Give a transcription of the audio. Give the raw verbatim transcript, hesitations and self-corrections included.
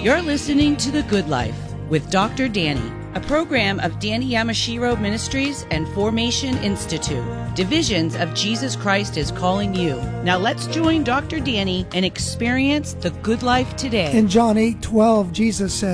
You're listening to The Good Life with Doctor Danny, a program of Danny Yamashiro Ministries and Formation Institute. Divisions of Jesus Christ is calling you. Now let's join Doctor Danny and experience the good life today. In John eight twelve, Jesus said,